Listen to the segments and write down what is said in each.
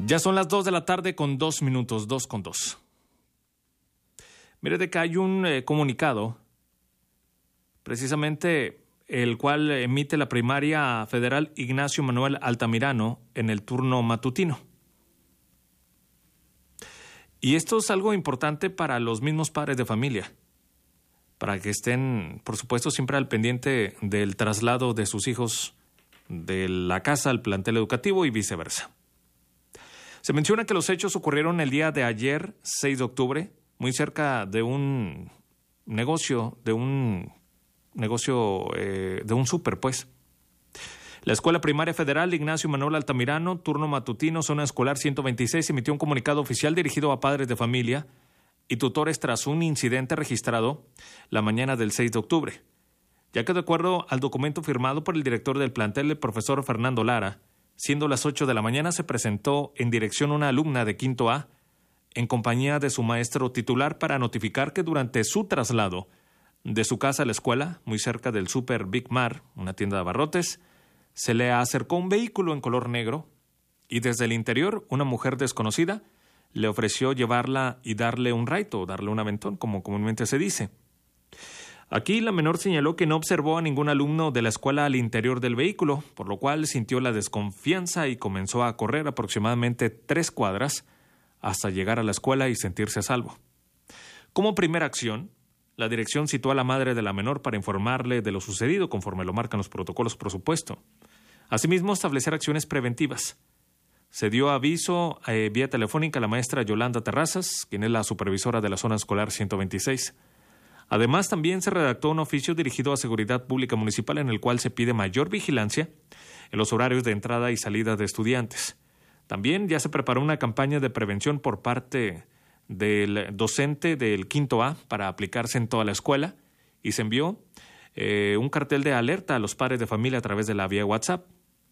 Ya son las 2 de la tarde con 2 minutos, 2 con 2. Mire, de que hay un comunicado, precisamente el cual emite la primaria federal Ignacio Manuel Altamirano en el turno matutino. Y esto es algo importante para los mismos padres de familia, para que estén, por supuesto, siempre al pendiente del traslado de sus hijos de la casa al plantel educativo y viceversa. Se menciona que los hechos ocurrieron el día de ayer, 6 de octubre, muy cerca de un negocio, de un súper, pues. La Escuela Primaria Federal Ignacio Manuel Altamirano, turno matutino, zona escolar 126, emitió un comunicado oficial dirigido a padres de familia y tutores tras un incidente registrado la mañana del 6 de octubre, ya que de acuerdo al documento firmado por el director del plantel, el profesor Fernando Lara, siendo las 8 de la mañana, se presentó en dirección una alumna de quinto A en compañía de su maestro titular para notificar que durante su traslado de su casa a la escuela, muy cerca del Super Big Mar, una tienda de abarrotes, se le acercó un vehículo en color negro y desde el interior una mujer desconocida le ofreció llevarla y darle un ride o darle un aventón, como comúnmente se dice. Aquí la menor señaló que no observó a ningún alumno de la escuela al interior del vehículo, por lo cual sintió la desconfianza y comenzó a correr aproximadamente 3 cuadras hasta llegar a la escuela y sentirse a salvo. Como primera acción, la dirección citó a la madre de la menor para informarle de lo sucedido, conforme lo marcan los protocolos, por supuesto. Asimismo, establecer acciones preventivas. Se dio aviso vía telefónica a la maestra Yolanda Terrazas, quien es la supervisora de la zona escolar 126. Además, también se redactó un oficio dirigido a Seguridad Pública Municipal en el cual se pide mayor vigilancia en los horarios de entrada y salida de estudiantes. También ya se preparó una campaña de prevención por parte del docente del quinto A para aplicarse en toda la escuela y se envió un cartel de alerta a los padres de familia a través de la vía WhatsApp.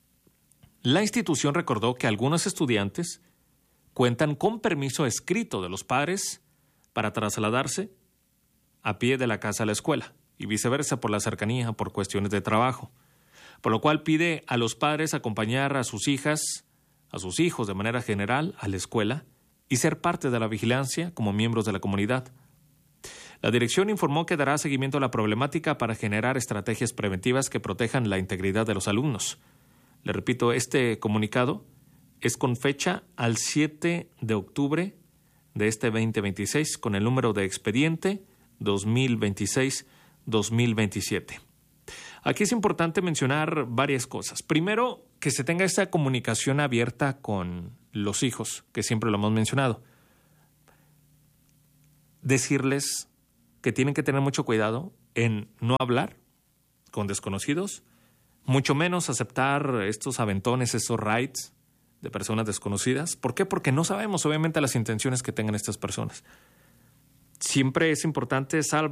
La institución recordó que algunos estudiantes cuentan con permiso escrito de los padres para trasladarse a pie de la casa a la escuela y viceversa por la cercanía, por cuestiones de trabajo, por lo cual pide a los padres acompañar a sus hijas, a sus hijos de manera general a la escuela y ser parte de la vigilancia como miembros de la comunidad. La dirección informó que dará seguimiento a la problemática para generar estrategias preventivas que protejan la integridad de los alumnos. Le repito, este comunicado es con fecha al 7 de octubre de este 2026 con el número de expediente 2026-2027. Aquí es importante mencionar varias cosas. Primero, que se tenga esta comunicación abierta con los hijos, que siempre lo hemos mencionado. Decirles que tienen que tener mucho cuidado en no hablar con desconocidos, mucho menos aceptar estos aventones, esos rides de personas desconocidas. ¿Por qué? Porque no sabemos, obviamente, las intenciones que tengan estas personas. Siempre es importante salvar